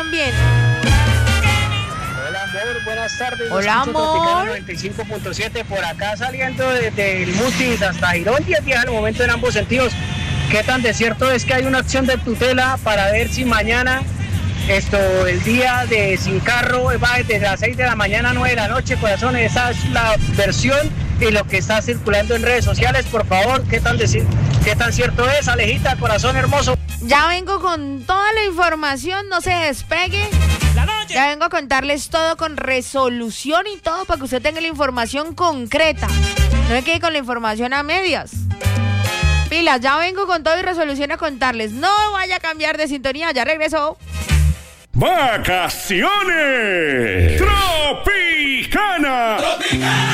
bien. Hola, amor, buenas tardes. Hola, amor. 95.7 por acá saliendo desde el Mutis hasta Girón, 10 días al momento en ambos sentidos. ¿Qué tan desierto es que hay una acción de tutela para ver si mañana el día de sin carro va desde las 6 de la mañana a 9 de la noche, corazón? Esa es la versión y lo que está circulando en redes sociales. Por favor, ¿qué tan cierto es, Alejita, corazón hermoso? Ya vengo con toda la información, no se despegue. Ya vengo a contarles todo con resolución y todo para que usted tenga la información concreta. No me quede con la información a medias. Pilas, ya vengo con todo y resolución a contarles. No vaya a cambiar de sintonía, ya regreso. ¡Vacaciones! ¡Tropicana!